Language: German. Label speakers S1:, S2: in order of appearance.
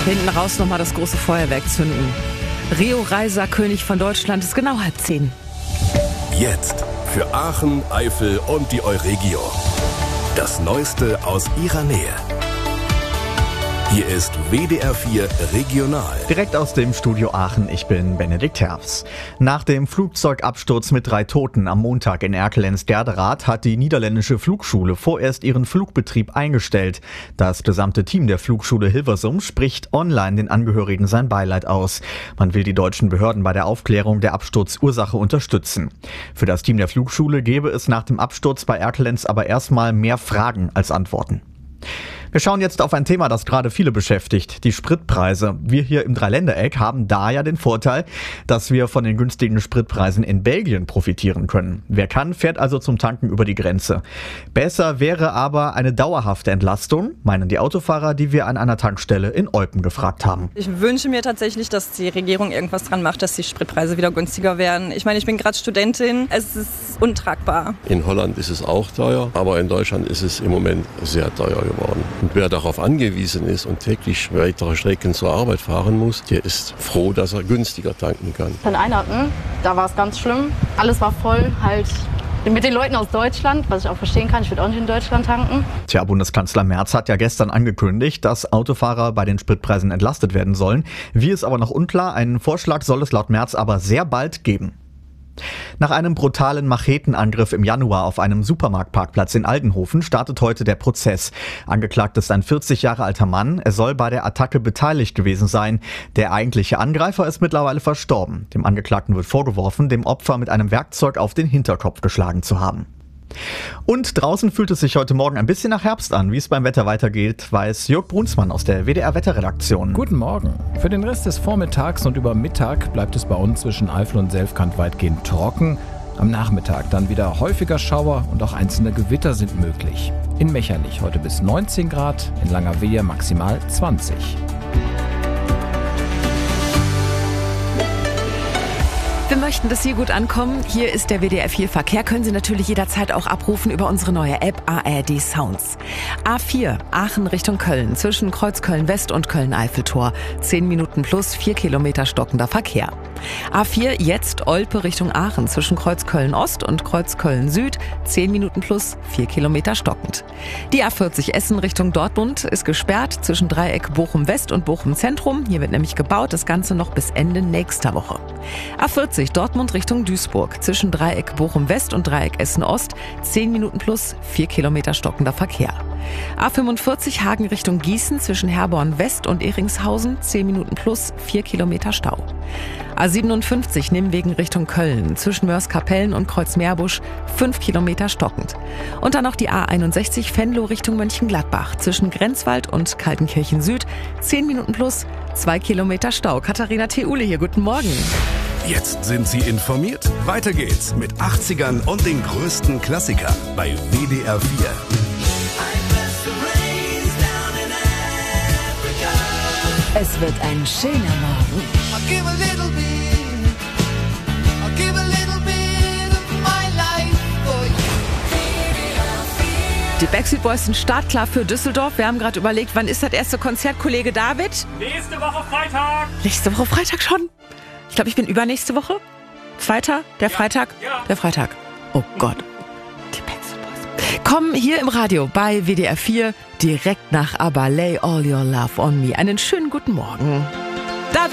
S1: Hinten raus nochmal das große Feuerwerk zünden. Rio Reiser, König von Deutschland, ist genau 9:30.
S2: Jetzt für Aachen, Eifel und die Euregio. Das Neueste aus ihrer Nähe. Hier ist WDR 4 Regional.
S3: Direkt aus dem Studio Aachen, ich bin Benedikt Herfs. Nach dem Flugzeugabsturz mit 3 Toten am Montag in Erkelenz-Derderath hat die niederländische Flugschule vorerst ihren Flugbetrieb eingestellt. Das gesamte Team der Flugschule Hilversum spricht online den Angehörigen sein Beileid aus. Man will die deutschen Behörden bei der Aufklärung der Absturzursache unterstützen. Für das Team der Flugschule gäbe es nach dem Absturz bei Erkelenz aber erstmal mehr Fragen als Antworten. Wir schauen jetzt auf ein Thema, das gerade viele beschäftigt, die Spritpreise. Wir hier im Dreiländereck haben da ja den Vorteil, dass wir von den günstigen Spritpreisen in Belgien profitieren können. Wer kann, fährt also zum Tanken über die Grenze. Besser wäre aber eine dauerhafte Entlastung, meinen die Autofahrer, die wir an einer Tankstelle in Eupen gefragt haben.
S4: Ich wünsche mir tatsächlich, dass die Regierung irgendwas dran macht, dass die Spritpreise wieder günstiger werden. Ich meine, ich bin gerade Studentin, es ist untragbar.
S5: In Holland ist es auch teuer, aber in Deutschland ist es im Moment sehr teuer geworden. Und wer darauf angewiesen ist und täglich weitere Strecken zur Arbeit fahren muss, der ist froh, dass er günstiger tanken kann.
S6: Von Weihnachten, da war es ganz schlimm. Alles war voll, halt mit den Leuten aus Deutschland, was ich auch verstehen kann. Ich würde auch nicht in Deutschland tanken.
S3: Tja, Bundeskanzler Merz hat ja gestern angekündigt, dass Autofahrer bei den Spritpreisen entlastet werden sollen. Wie ist aber noch unklar. Einen Vorschlag soll es laut Merz aber sehr bald geben. Nach einem brutalen Machetenangriff im Januar auf einem Supermarktparkplatz in Aldenhofen startet heute der Prozess. Angeklagt ist ein 40 Jahre alter Mann. Er soll bei der Attacke beteiligt gewesen sein. Der eigentliche Angreifer ist mittlerweile verstorben. Dem Angeklagten wird vorgeworfen, dem Opfer mit einem Werkzeug auf den Hinterkopf geschlagen zu haben. Und draußen fühlt es sich heute Morgen ein bisschen nach Herbst an. Wie es beim Wetter weitergeht, weiß Jörg Brunsmann aus der WDR-Wetterredaktion.
S7: Guten Morgen. Für den Rest des Vormittags und über Mittag bleibt es bei uns zwischen Eifel und Selfkant weitgehend trocken. Am Nachmittag dann wieder häufiger Schauer und auch einzelne Gewitter sind möglich. In Mechernich heute bis 19 Grad, in Langerwehe maximal 20.
S1: Wir möchten, dass Sie gut ankommen. Hier ist der WDR 4 Verkehr. Können Sie natürlich jederzeit auch abrufen über unsere neue App ARD Sounds. A4 Aachen Richtung Köln zwischen Kreuzköln West und Köln-Eiffeltor. 10 Minuten plus 4 Kilometer stockender Verkehr. A4 jetzt Olpe Richtung Aachen zwischen Kreuzköln Ost und Kreuzköln Süd. 10 Minuten plus 4 Kilometer stockend. Die A40 Essen Richtung Dortmund ist gesperrt zwischen Dreieck Bochum West und Bochum Zentrum. Hier wird nämlich gebaut, das Ganze noch bis Ende nächster Woche. A40 Dortmund Richtung Duisburg zwischen Dreieck Bochum West und Dreieck Essen Ost. 10 Minuten plus 4 Kilometer stockender Verkehr. A45 Hagen Richtung Gießen zwischen Herborn West und Ehringshausen. 10 Minuten plus 4 Kilometer Stau. A57 Nimwegen Richtung Köln zwischen Mörs-Kapellen und Kreuzmeerbusch 5 Kilometer stockend. Und dann noch die A61 Venlo Richtung Mönchengladbach zwischen Grenzwald und Kaltenkirchen Süd 10 Minuten plus 2 Kilometer Stau. Katharina Theule hier, guten Morgen.
S2: Jetzt sind Sie informiert. Weiter geht's mit 80ern und den größten Klassikern bei WDR 4.
S8: Es wird ein schöner Morgen.
S1: Die Backstreet Boys sind startklar für Düsseldorf. Wir haben gerade überlegt, wann ist das erste Konzert, Kollege David?
S9: Nächste Woche Freitag.
S1: Nächste Woche Freitag schon? Ich glaube, ich bin übernächste Woche. Zweiter? Der Freitag?
S9: Ja.
S1: Der Freitag. Oh Gott. Die Backstreet Boys. Kommen hier im Radio bei WDR 4 direkt nach ABBA Lay All Your Love on Me. Einen schönen guten Morgen.